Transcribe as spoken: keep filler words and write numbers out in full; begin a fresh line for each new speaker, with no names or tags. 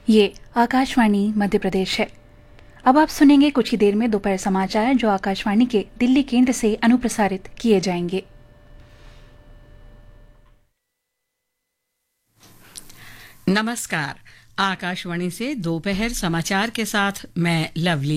ये आकाशवाणी मध्य प्रदेश है। अब आप सुनेंगे कुछ ही देर में दोपहर समाचार जो आकाशवाणी के दिल्ली केंद्र से अनुप्रसारित किए जाएंगे।
नमस्कार, आकाशवाणी से दोपहर समाचार के साथ मैं लवली।